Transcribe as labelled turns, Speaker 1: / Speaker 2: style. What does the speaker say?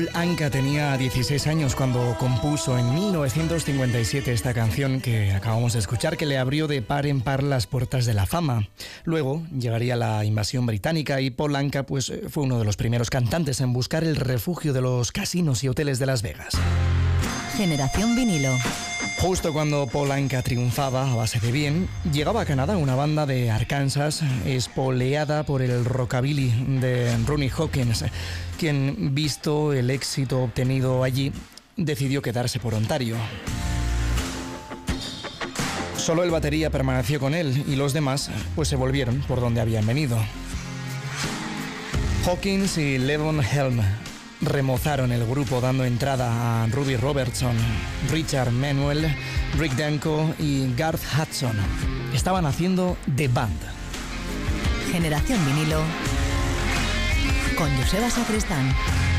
Speaker 1: Paul Anka tenía 16 años cuando compuso en 1957 esta canción que acabamos de escuchar, que le abrió de par en par las puertas de la fama. Luego llegaría la invasión británica y Paul Anka pues, fue uno de los primeros cantantes en buscar el refugio de los casinos y hoteles de Las Vegas.
Speaker 2: Generación vinilo.
Speaker 1: Justo cuando Paul Anka triunfaba a base de bien, llegaba a Canadá una banda de Arkansas espoleada por el rockabilly de Ronnie Hawkins, quien, visto el éxito obtenido allí, decidió quedarse por Ontario. Solo el batería permaneció con él y los demás pues se volvieron por donde habían venido. Hawkins y Levon Helm remozaron el grupo dando entrada a Ruby Robertson, Richard Manuel, Rick Danko y Garth Hudson. Estaban haciendo The Band.
Speaker 2: Generación vinilo con Joseba Sacristán.